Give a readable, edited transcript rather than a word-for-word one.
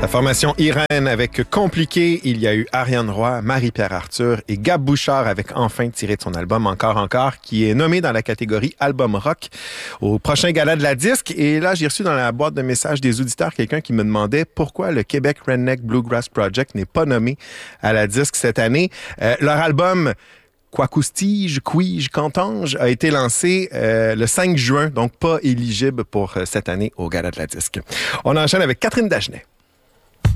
La formation Irène avec Compliqué. Il y a eu Ariane Roy, Marie-Pierre Arthur et Gab Bouchard avec Enfin tiré de son album Encore, qui est nommé dans la catégorie Album Rock au prochain gala de la disque. Et là, j'ai reçu dans la boîte de messages des auditeurs quelqu'un qui me demandait pourquoi le Québec Redneck Bluegrass Project n'est pas nommé à la disque cette année. Leur album Quacoustige, Quige, Cantange a été lancé le 5 juin, donc pas éligible pour cette année au gala de la disque. On enchaîne avec Catherine Dagenet.